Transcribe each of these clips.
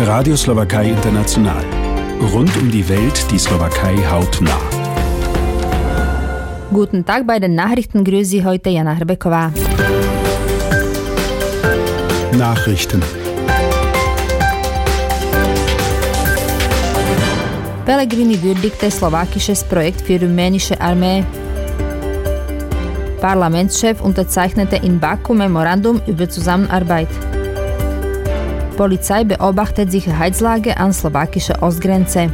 Radio Slowakei International. Rund um die Welt die Slowakei hautnah. Guten Tag, bei den Nachrichten grüßt Sie heute Jana Hrbeková. Nachrichten. Pellegrini würdigte slowakisches Projekt für rumänische Armee. Parlamentschef unterzeichnete in Baku Memorandum über Zusammenarbeit. Polizei beobachtet Sicherheitslage an slowakischer Ostgrenze.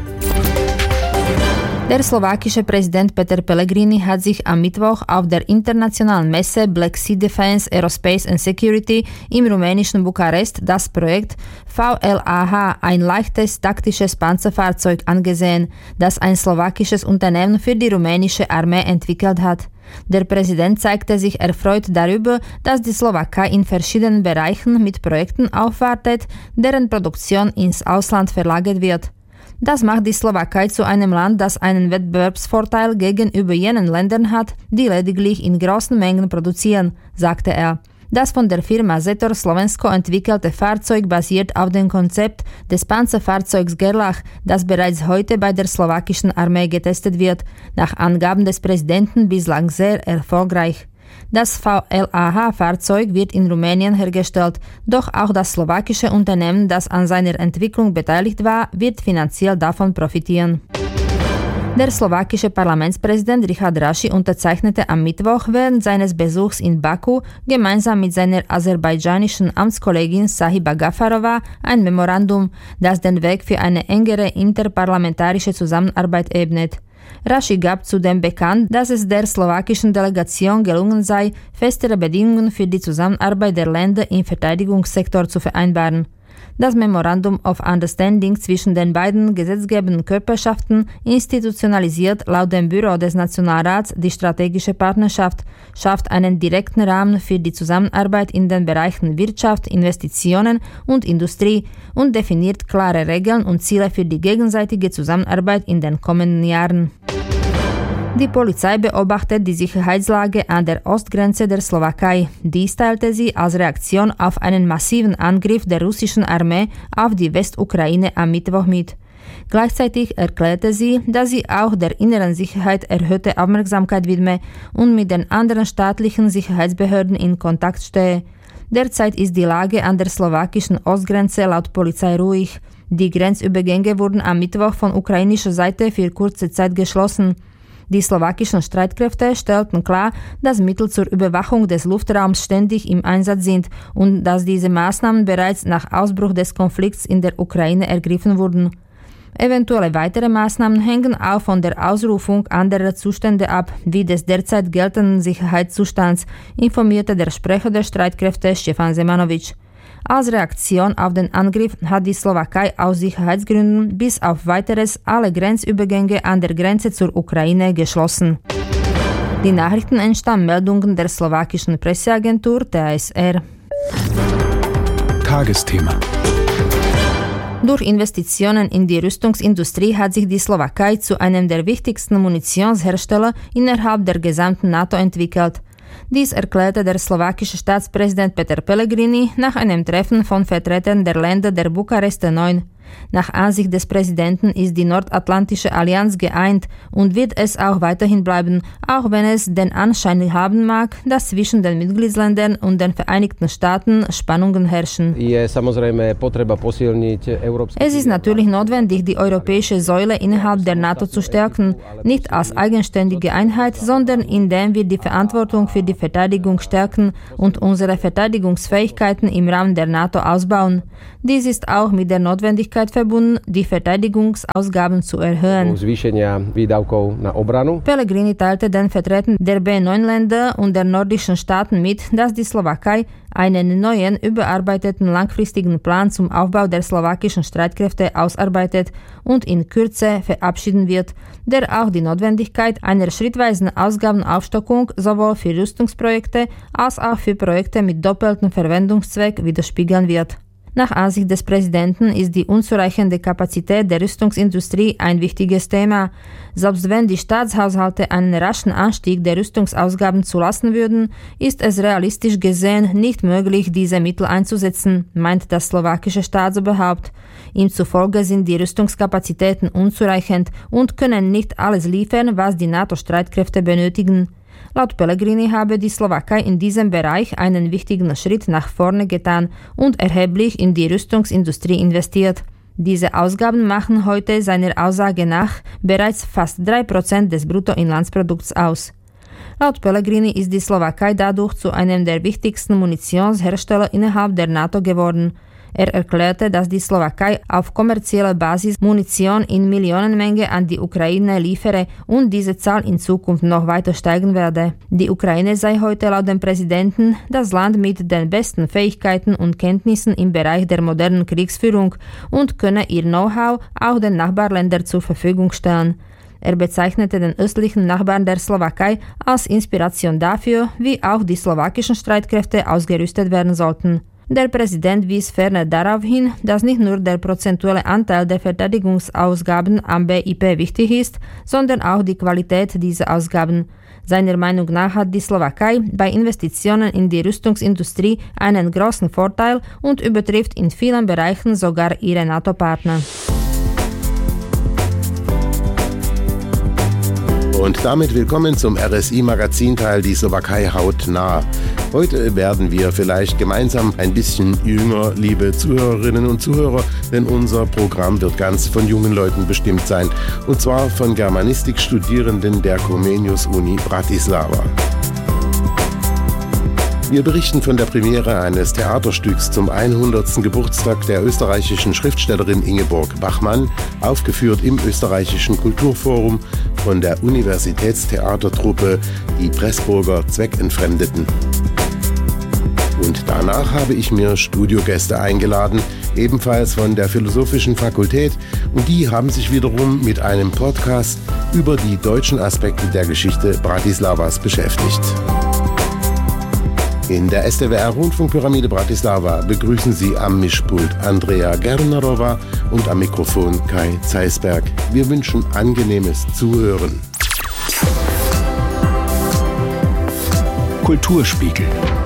Der slowakische Präsident Peter Pellegrini hat sich am Mittwoch auf der internationalen Messe Black Sea Defense, Aerospace and Security im rumänischen Bukarest das Projekt VLAH, ein leichtes taktisches Panzerfahrzeug, angesehen, das ein slowakisches Unternehmen für die rumänische Armee entwickelt hat. Der Präsident zeigte sich erfreut darüber, dass die Slowakei in verschiedenen Bereichen mit Projekten aufwartet, deren Produktion ins Ausland verlagert wird. Das macht die Slowakei zu einem Land, das einen Wettbewerbsvorteil gegenüber jenen Ländern hat, die lediglich in großen Mengen produzieren, sagte er. Das von der Firma Zetor Slovensko entwickelte Fahrzeug basiert auf dem Konzept des Panzerfahrzeugs Gerlach, das bereits heute bei der slowakischen Armee getestet wird, nach Angaben des Präsidenten bislang sehr erfolgreich. Das VLAH-Fahrzeug wird in Rumänien hergestellt, doch auch das slowakische Unternehmen, das an seiner Entwicklung beteiligt war, wird finanziell davon profitieren. Der slowakische Parlamentspräsident Richard Raši unterzeichnete am Mittwoch während seines Besuchs in Baku gemeinsam mit seiner aserbaidschanischen Amtskollegin Sahiba Gafarova ein Memorandum, das den Weg für eine engere interparlamentarische Zusammenarbeit ebnet. Raši gab zudem bekannt, dass es der slowakischen Delegation gelungen sei, festere Bedingungen für die Zusammenarbeit der Länder im Verteidigungssektor zu vereinbaren. Das Memorandum of Understanding zwischen den beiden gesetzgebenden Körperschaften institutionalisiert laut dem Büro des Nationalrats die strategische Partnerschaft, schafft einen direkten Rahmen für die Zusammenarbeit in den Bereichen Wirtschaft, Investitionen und Industrie und definiert klare Regeln und Ziele für die gegenseitige Zusammenarbeit in den kommenden Jahren. Die Polizei beobachtet die Sicherheitslage an der Ostgrenze der Slowakei. Dies teilte sie als Reaktion auf einen massiven Angriff der russischen Armee auf die Westukraine am Mittwoch mit. Gleichzeitig erklärte sie, dass sie auch der inneren Sicherheit erhöhte Aufmerksamkeit widme und mit den anderen staatlichen Sicherheitsbehörden in Kontakt stehe. Derzeit ist die Lage an der slowakischen Ostgrenze laut Polizei ruhig. Die Grenzübergänge wurden am Mittwoch von ukrainischer Seite für kurze Zeit geschlossen. Die slowakischen Streitkräfte stellten klar, dass Mittel zur Überwachung des Luftraums ständig im Einsatz sind und dass diese Maßnahmen bereits nach Ausbruch des Konflikts in der Ukraine ergriffen wurden. Eventuelle weitere Maßnahmen hängen auch von der Ausrufung anderer Zustände ab, wie des derzeit geltenden Sicherheitszustands, informierte der Sprecher der Streitkräfte Stefan Zemanovic. Als Reaktion auf den Angriff hat die Slowakei aus Sicherheitsgründen bis auf Weiteres alle Grenzübergänge an der Grenze zur Ukraine geschlossen. Die Nachrichten entstammen Meldungen der slowakischen Presseagentur TASR. Tagesthema. Durch Investitionen in die Rüstungsindustrie hat sich die Slowakei zu einem der wichtigsten Munitionshersteller innerhalb der gesamten NATO entwickelt. Dies erklärte der slowakische Staatspräsident Peter Pellegrini nach einem Treffen von Vertretern der Länder der Bukarester 9. Nach Ansicht des Präsidenten ist die Nordatlantische Allianz geeint und wird es auch weiterhin bleiben, auch wenn es den Anschein haben mag, dass zwischen den Mitgliedsländern und den Vereinigten Staaten Spannungen herrschen. Es ist natürlich notwendig, die europäische Säule innerhalb der NATO zu stärken, nicht als eigenständige Einheit, sondern indem wir die Verantwortung für die Verteidigung stärken und unsere Verteidigungsfähigkeiten im Rahmen der NATO ausbauen. Dies ist auch mit der Notwendigkeit verbunden, die Verteidigungsausgaben zu erhöhen. Pellegrini teilte den Vertretern der B9-Länder und der nordischen Staaten mit, dass die Slowakei einen neuen, überarbeiteten langfristigen Plan zum Aufbau der slowakischen Streitkräfte ausarbeitet und in Kürze verabschieden wird, der auch die Notwendigkeit einer schrittweisen Ausgabenaufstockung sowohl für Rüstungsprojekte als auch für Projekte mit doppeltem Verwendungszweck widerspiegeln wird. Nach Ansicht des Präsidenten ist die unzureichende Kapazität der Rüstungsindustrie ein wichtiges Thema. Selbst wenn die Staatshaushalte einen raschen Anstieg der Rüstungsausgaben zulassen würden, ist es realistisch gesehen nicht möglich, diese Mittel einzusetzen, meint das slowakische Staatsoberhaupt. Ihm zufolge sind die Rüstungskapazitäten unzureichend und können nicht alles liefern, was die NATO-Streitkräfte benötigen. Laut Pellegrini habe die Slowakei in diesem Bereich einen wichtigen Schritt nach vorne getan und erheblich in die Rüstungsindustrie investiert. Diese Ausgaben machen heute seiner Aussage nach bereits fast 3% des Bruttoinlandsprodukts aus. Laut Pellegrini ist die Slowakei dadurch zu einem der wichtigsten Munitionshersteller innerhalb der NATO geworden. Er erklärte, dass die Slowakei auf kommerzieller Basis Munition in Millionenmenge an die Ukraine liefere und diese Zahl in Zukunft noch weiter steigen werde. Die Ukraine sei heute laut dem Präsidenten das Land mit den besten Fähigkeiten und Kenntnissen im Bereich der modernen Kriegsführung und könne ihr Know-how auch den Nachbarländern zur Verfügung stellen. Er bezeichnete den östlichen Nachbarn der Slowakei als Inspiration dafür, wie auch die slowakischen Streitkräfte ausgerüstet werden sollten. Der Präsident wies ferner darauf hin, dass nicht nur der prozentuelle Anteil der Verteidigungsausgaben am BIP wichtig ist, sondern auch die Qualität dieser Ausgaben. Seiner Meinung nach hat die Slowakei bei Investitionen in die Rüstungsindustrie einen großen Vorteil und übertrifft in vielen Bereichen sogar ihre NATO-Partner. Und damit willkommen zum RSI-Magazinteil Die Slowakei hautnah. Heute werden wir vielleicht gemeinsam ein bisschen jünger, liebe Zuhörerinnen und Zuhörer, denn unser Programm wird ganz von jungen Leuten bestimmt sein, und zwar von Germanistikstudierenden der Comenius-Uni Bratislava. Wir berichten von der Premiere eines Theaterstücks zum 100. Geburtstag der österreichischen Schriftstellerin Ingeborg Bachmann, aufgeführt im österreichischen Kulturforum von der Universitätstheatertruppe Die Pressburger Zweckentfremdeten. Und danach habe ich mir Studiogäste eingeladen, ebenfalls von der Philosophischen Fakultät, und die haben sich wiederum mit einem Podcast über die deutschen Aspekte der Geschichte Bratislavas beschäftigt. In der SDWR-Rundfunkpyramide Bratislava begrüßen Sie am Mischpult Andrea Gernerova und am Mikrofon Kai Zeisberg. Wir wünschen angenehmes Zuhören. Kulturspiegel.